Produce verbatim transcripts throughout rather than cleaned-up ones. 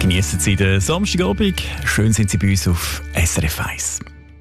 Geniessen Sie den Samstagabend. Schön sind Sie bei uns auf S R F eins.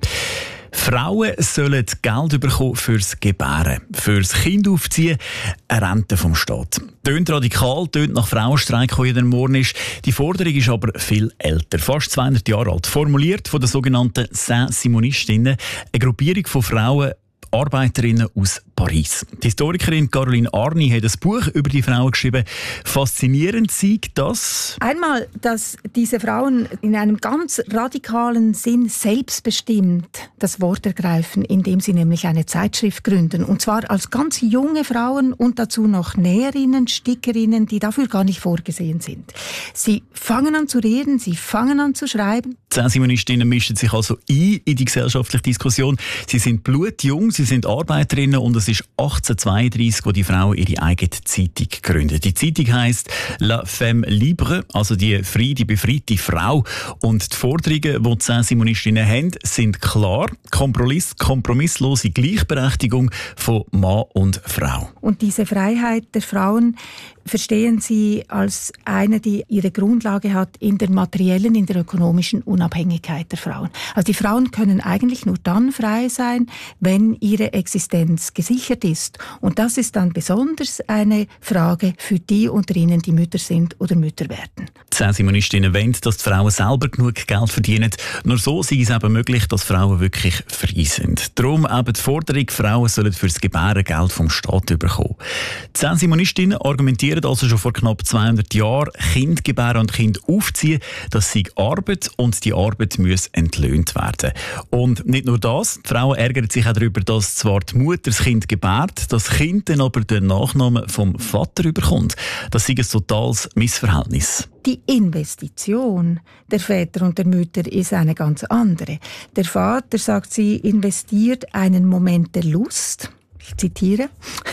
Frauen sollen Geld bekommen fürs Gebären, fürs Kind aufziehen, eine Rente vom Staat. Tönt radikal, tönt nach Frauenstreik, der jeden Morgen ist. Die Forderung ist aber viel älter, fast zweihundert Jahre alt. Formuliert von den sogenannten Saint-Simonistinnen, eine Gruppierung von Frauen, Arbeiterinnen aus Paris. Die Historikerin Caroline Arni hat ein Buch über die Frauen geschrieben. Faszinierend sei das. Einmal, dass diese Frauen in einem ganz radikalen Sinn selbstbestimmt das Wort ergreifen, indem sie nämlich eine Zeitschrift gründen. Und zwar als ganz junge Frauen und dazu noch Näherinnen, Stickerinnen, die dafür gar nicht vorgesehen sind. Sie fangen an zu reden, sie fangen an zu schreiben. Die Saint-Simonistinnen mischen sich also ein in die gesellschaftliche Diskussion. Sie sind blutjung, sie sind Arbeiterinnen und es ist achtzehnhundertzweiunddreissig, wo die Frauen ihre eigene Zeitung gründet. Die Zeitung heisst «La Femme Libre», also die freie, die befreite Frau. Und die Forderungen, die die Saint-Simonistinnen haben, sind klar: Kompromiss, kompromisslose Gleichberechtigung von Mann und Frau. Und diese Freiheit der Frauen verstehen sie als eine, die ihre Grundlage hat in der materiellen, in der ökonomischen Unabhängigkeit der Frauen. Also die Frauen können eigentlich nur dann frei sein, wenn ihre Existenz gesichert ist. Und das ist dann besonders eine Frage für die unter ihnen, die Mütter sind oder Mütter werden. Die Saint-Simonistinnen wollen, dass die Frauen selber genug Geld verdienen. Nur so sei es eben möglich, dass Frauen wirklich frei sind. Darum eben die Forderung, Frauen sollen für das Gebären Geld vom Staat bekommen. Die Saint-Simonistinnen argumentieren also schon vor knapp zweihundert Jahren, Kind gebären und Kind aufziehen, das sei Arbeit und die Arbeit muss entlöhnt werden. Und nicht nur das, die Frauen ärgern sich auch darüber, dass zwar die Mutter das Kind gebärt, das Kind dann aber den Nachnamen vom Vater bekommt. Das sei ein totales Missverhältnis. Die Investition der Väter und der Mütter ist eine ganz andere. Der Vater, sagt sie, investiert einen Moment der Lust, ich zitiere,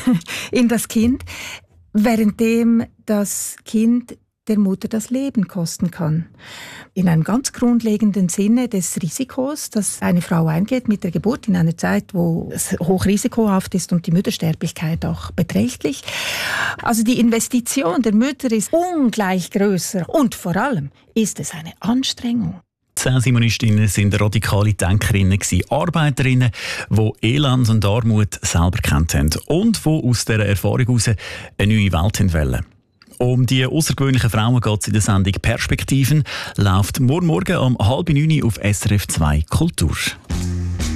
in das Kind, währenddem das Kind der Mutter das Leben kosten kann. In einem ganz grundlegenden Sinne des Risikos, das eine Frau eingeht mit der Geburt in einer Zeit, wo es hochrisikohaft ist und die Müttersterblichkeit auch beträchtlich. Also die Investition der Mütter ist ungleich grösser und vor allem ist es eine Anstrengung. Die Saint-Simonistinnen waren radikale Denkerinnen, Arbeiterinnen, die Elend und Armut selber kennt haben und die aus dieser Erfahrung heraus eine neue Welt wollen. Um die außergewöhnlichen Frauen geht es in der Sendung «Perspektiven», läuft morgen Morgen um halb neun auf S R F zwei Kultur.